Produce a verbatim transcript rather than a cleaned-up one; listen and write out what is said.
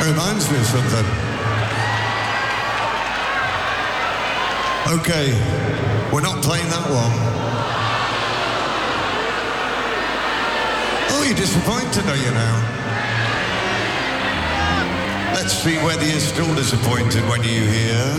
Reminds me of something. Okay, we're not playing that one. Oh, you're disappointed, are you now? Let's see whether you're still disappointed when you hear